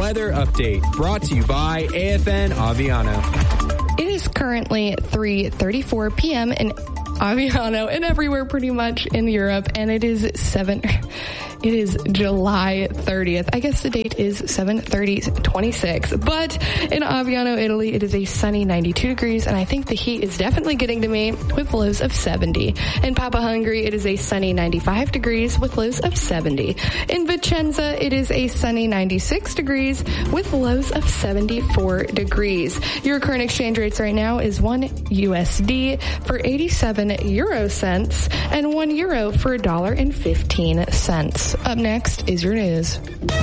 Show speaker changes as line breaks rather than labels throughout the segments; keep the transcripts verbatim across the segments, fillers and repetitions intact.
weather update brought to you by A F N Aviano.
It is currently three thirty-four p.m. in Aviano and everywhere pretty much in Europe, and it is seven. It is July thirtieth. I guess the date is seven thirty twenty-six. But in Aviano, Italy, it is a sunny ninety-two degrees, and I think the heat is definitely getting to me with lows of seventy. In Papa Hungary, it is a sunny ninety-five degrees with lows of seventy. In Vicenza, it is a sunny ninety-six degrees with lows of seventy-four degrees. Your current exchange rates right now is one U S D for eighty-seven euro cents and one euro for a dollar and fifteen cents. Up next is your news.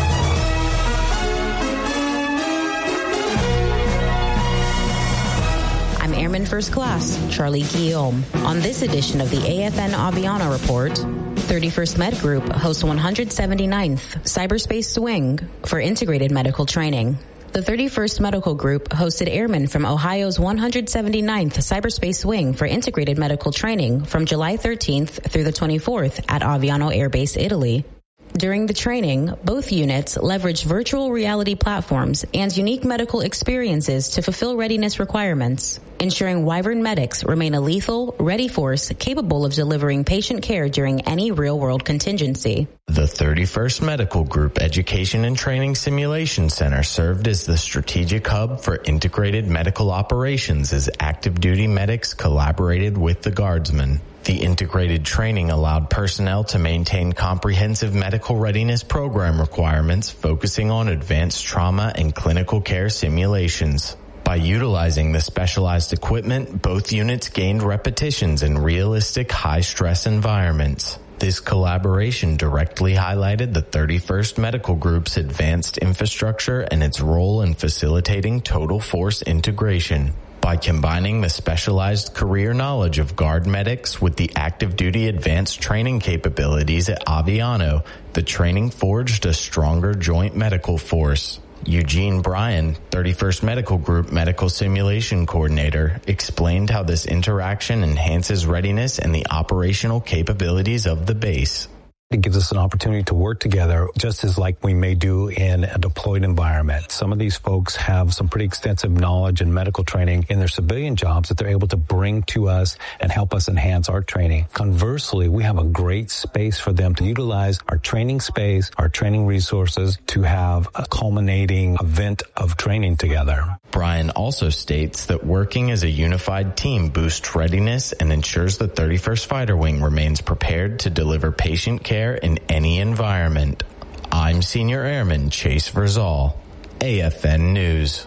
I'm Airman First Class, Charlie Guillaume. On this edition of the A F N Aviano Report, thirty-first Med Group hosts one hundred seventy-ninth Cyberspace Swing for integrated medical training. The thirty-first Medical Group hosted airmen from Ohio's one hundred seventy-ninth Cyberspace Wing for integrated medical training from July thirteenth through the twenty-fourth at Aviano Air Base, Italy. During the training, both units leveraged virtual reality platforms and unique medical experiences to fulfill readiness requirements, ensuring Wyvern medics remain a lethal, ready force capable of delivering patient care during any real-world contingency.
The thirty-first Medical Group Education and Training Simulation Center served as the strategic hub for integrated medical operations as active duty medics collaborated with the Guardsmen. The integrated training allowed personnel to maintain comprehensive medical readiness program requirements, focusing on advanced trauma and clinical care simulations. By utilizing the specialized equipment, both units gained repetitions in realistic high-stress environments. This collaboration directly highlighted the thirty-first Medical Group's advanced infrastructure and its role in facilitating total force integration. By combining the specialized career knowledge of Guard medics with the active duty advanced training capabilities at Aviano, the training forged a stronger joint medical force. Eugene Bryan, thirty-first Medical Group Medical Simulation Coordinator, explained how this interaction enhances readiness and the operational capabilities of the base.
It gives us an opportunity to work together just as like we may do in a deployed environment. Some of these folks have some pretty extensive knowledge and medical training in their civilian jobs that they're able to bring to us and help us enhance our training. Conversely, we have a great space for them to utilize our training space, our training resources to have a culminating event of training together.
Brian also states that working as a unified team boosts readiness and ensures the thirty-first Fighter Wing remains prepared to deliver patient care in any environment. I'm Senior Airman Chase Verzal, A F N News.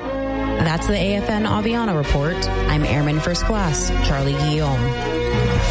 That's the A F N Aviano Report. I'm Airman First Class Charlie Guillaume.